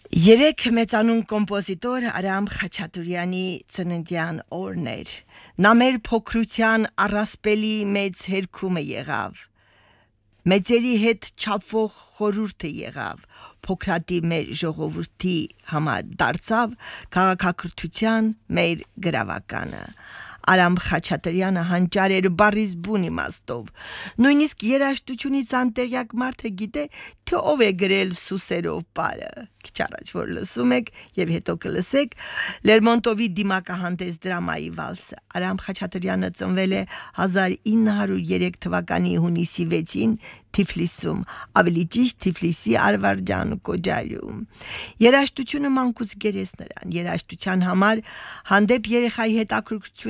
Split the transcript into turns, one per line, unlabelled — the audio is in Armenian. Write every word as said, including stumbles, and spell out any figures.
Երեք մեծանուն կոմպոզիտոր Արամ Խաչատուրյանի ծննդյան օրն էր։ Նա մեր փոքրության առասպելի մեծ հերքում եղավ։ Մեծերի հետ չափվող խորհուրդը եղավ, փոքրատի մեր ժողովրդի համար դարձավ քաղաքակրթության մեր գրավականը։ Արամ Խաչատրյանը հանճար էր բառիս բուն իմաստով։ Նույնիսկ երաժշտությունից անտեղյակ մարդը գիտե, թե ով է գրել Սուսերով պարը։ Քիչ առաջ որ լսում եք եւ հետո կլսեք Լերմոնտովի դիմակահանդես դրամայի վալսը։ Արամ Խաչատրյանը ծնվել է հազար ինը հարյուր երեք թվականի հունիսի վեցին Թիֆլիսում, ավելի ճիշտ Թիֆլիսի Արվարջան կոջարում։ Երաժշտությունը մանկուց գերեց նրան, երաժշտության համար հանդեպ երեխայի հետաքրքրություն